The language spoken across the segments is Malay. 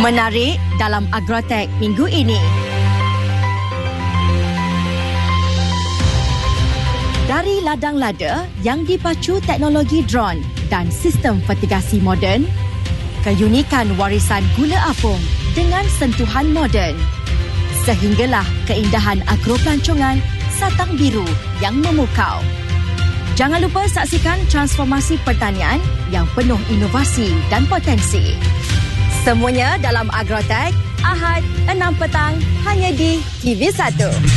Menarik dalam Agrotech minggu ini. Dari ladang lada yang dipacu teknologi drone dan sistem fertigasi moden, keunikan warisan gula apung dengan sentuhan moden, sehinggalah keindahan agropelancongan Satang Biru yang memukau. Jangan lupa saksikan transformasi pertanian yang penuh inovasi dan potensi. Semuanya dalam Agrotech, Ahad 6 petang, hanya di TV1.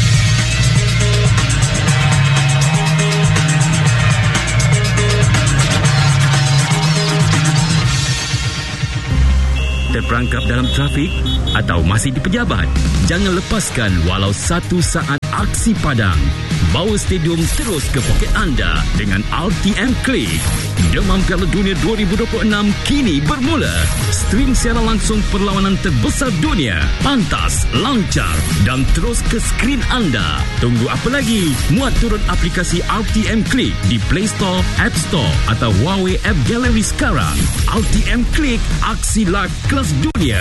Terperangkap dalam trafik atau masih di pejabat? Jangan lepaskan walau satu saat aksi padang. Bawa stadium terus ke poket anda dengan RTM Click. Demam Piala Dunia 2026 kini bermula. Stream siaran langsung perlawanan terbesar dunia. Pantas, lancar dan terus ke skrin anda. Tunggu apa lagi? Muat turun aplikasi RTM Click di Play Store, App Store atau Huawei App Gallery sekarang. RTM Click, aksi live kelas dunia.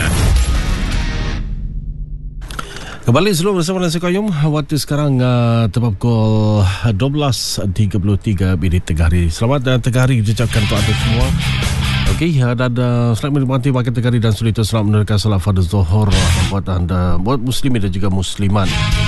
Kembali sebelum bersama Nasi Koyum. Waktu sekarang tepat pukul 12.33 minit tengah hari. Selamat tengah hari kita ucapkan untuk anda semua. Okey, dan selamat menikmati makan tengah hari dan sudah itu selamat menunaikan salat fardu zuhur buat anda, buat muslimin dan juga muslimat.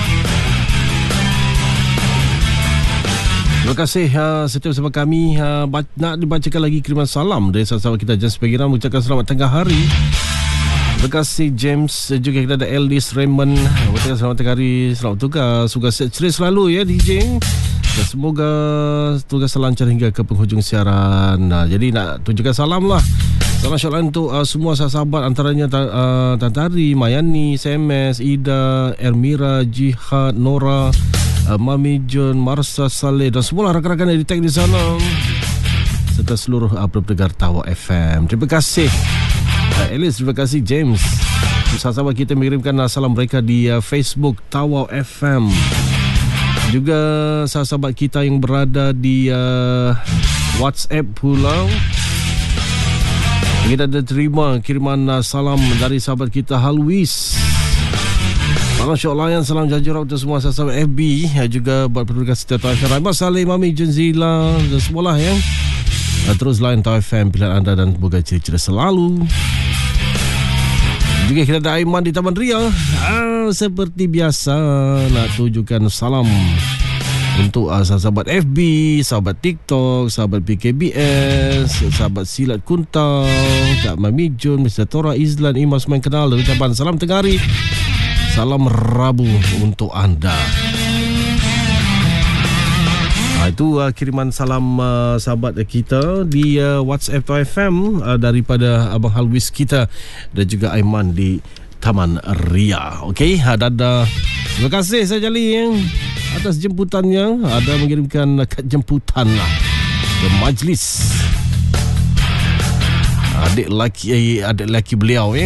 Terima kasih setia bersama kami. Nak dibacakan lagi kiriman salam dari sahabat kita James Pegiran mengucapkan selamat tengah hari. Terima kasih James. Juga kita ada Eldis Raymond. Selamat tengah hari. Selamat tugas. Tugas ceria selalu ya DJ. Dan semoga tugas lancar hingga ke penghujung siaran. Jadi nak tunjukkan salam lah. Salam syara'an untuk semua sahabat, antaranya Tantari, Mayani, SMS, Ida, Ermira, Jihad, Nora, Mami John, Marsa, Saleh dan semua rakan-rakan yang di tag di sana, serta seluruh pendengar Tawa FM. Terima kasih Elis, terima kasih James. Sahabat kita mengirimkan salam mereka di Facebook Tawa FM. Juga sahabat kita yang berada di WhatsApp pula, kita ada terima kiriman salam dari sahabat kita Halwis. Masya Allah, salam jajurah untuk semua sahabat FB, juga buat pendengar setia Tawa FM. Rahmat Saleh, Mami Jenzila dan semualah ya. Terus lain Tawa FM pilihan anda dan semoga ceria-ceria selalu. Juga kita ada Aiman di Taman Ria. Seperti biasa nak tunjukkan salam untuk sahabat FB, sahabat TikTok, sahabat PKBS, sahabat Silat Kuntau, Kak Mami Jun, Mr. Tora Izlan, Imas main kenal dan ucapan salam tengah hari, salam Rabu untuk anda. Itu kiriman salam sahabat kita di WhatsApp FM daripada Abang Halwis kita dan juga Aiman di Taman Ria. Okey, dan terima kasih saya Jali atas jemputannya. Ada mengirimkan kad jemputan lah ke majlis adik lelaki beliau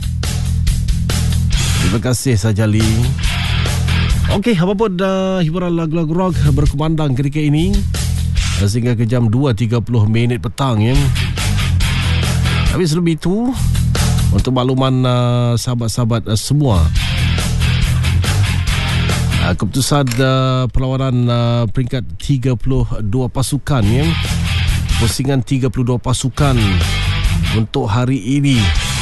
Terima kasih saya Jali. Okey, apapun hiburan lagu-lagu rock berkumandang ketika ini sehingga ke jam 2.30 minit petang ya. Tapi sebelum itu, untuk makluman sahabat-sahabat semua, keputusan perlawanan peringkat 32 pasukan ya, pusingan 32 pasukan untuk hari ini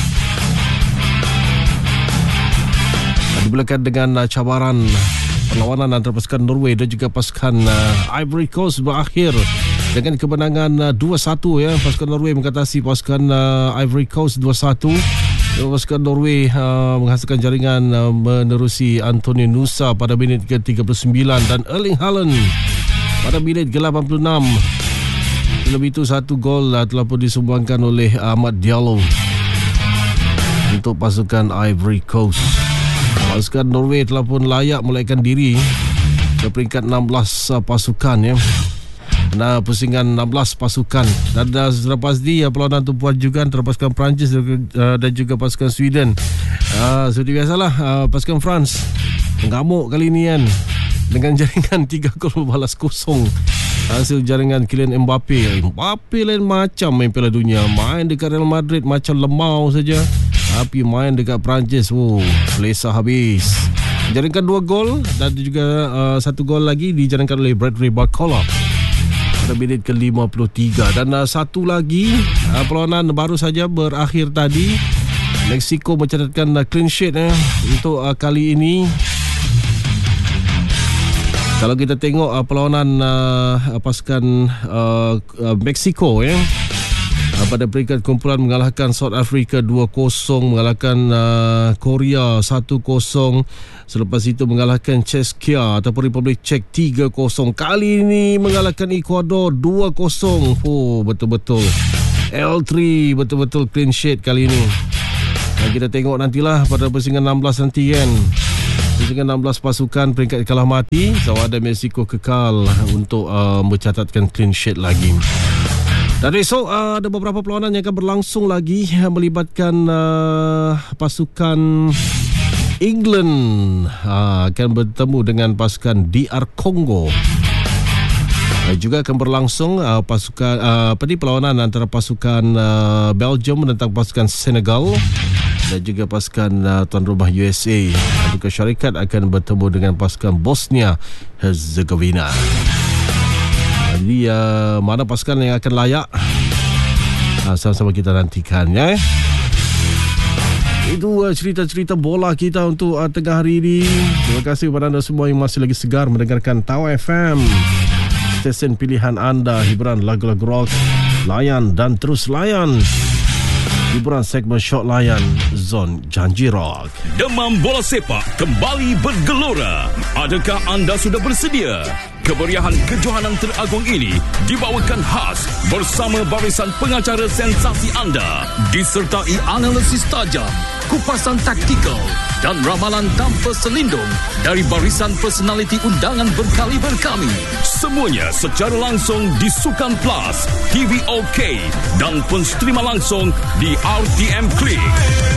dimulakan dengan cabaran perlawanan antara pasukan Norway dan juga pasukan Ivory Coast berakhir dengan kemenangan 2-1 ya. Pasukan Norway mengatasi pasukan Ivory Coast 2-1. Pasukan Norway menghasilkan jaringan menerusi Anthony Nusa pada minit ke-39 dan Erling Haaland pada minit ke-86. Lebih itu satu gol telah pun disumbangkan oleh Ahmad Diallo untuk pasukan Ivory Coast. Pasukan Norway telah pun layak melaikan diri ke peringkat 16 pasukan ya. Nah, pusingan 16 pasukan. Dan sudah pasti perlawanan tumpuan juga antara pasukan Perancis dan juga pasukan Sweden. Seperti biasalah, pasukan France mengamuk kali ini kan, dengan jaringan 3 gol balas kosong hasil jaringan Kylian Mbappe. Mbappe lain macam main Piala Dunia, main dekat Real Madrid macam lemau saja. Api main dekat Perancis. Selesa habis. Jaringkan 2 gol dan juga 1 gol lagi dijaringkan oleh Bradley Barcola pada minit ke-53. Dan satu lagi perlawanan baru saja berakhir tadi. Mexico mencatatkan clean sheet untuk kali ini. Kalau kita tengok perlawanan pasukan Mexico pada peringkat kumpulan mengalahkan South Africa 2-0, mengalahkan Korea 1-0, selepas itu mengalahkan Czechia ataupun Republik Czech 3-0. Kali ini mengalahkan Ecuador 2-0. Betul-betul L3, betul-betul clean sheet kali ini. Dan kita tengok nantilah pada pusingan 16 nanti kan. Pusingan 16 pasukan peringkat kalah mati, sama ada Mexico kekal untuk mencatatkan clean sheet lagi. Dan esok ada beberapa perlawanan yang akan berlangsung lagi melibatkan pasukan England akan bertemu dengan pasukan DR Congo. Juga akan berlangsung perlawanan antara pasukan Belgium menentang pasukan Senegal dan juga pasukan tuan rumah USA. Amerika Syarikat akan bertemu dengan pasukan Bosnia Herzegovina. Jadi mana pasukan yang akan layak, sama-sama kita nantikan ya. Itu cerita-cerita bola kita untuk tengah hari ini. Terima kasih kepada anda semua yang masih lagi segar mendengarkan Tau FM, stesen pilihan anda. Hiburan lagu-lagu rock, layan dan terus layan. Hiburan segmen Short Layan Zon Janji Rock. Demam bola sepak kembali bergelora. Adakah anda sudah bersedia? Kemeriahan kejohanan teragung ini dibawakan khas bersama barisan pengacara sensasi anda, disertai analisis tajam, kupasan taktikal dan ramalan tanpa selindung dari barisan personaliti undangan berkaliber kami. Semuanya secara langsung di Sukan Plus, TV OK dan pun streama langsung di RTM Klik.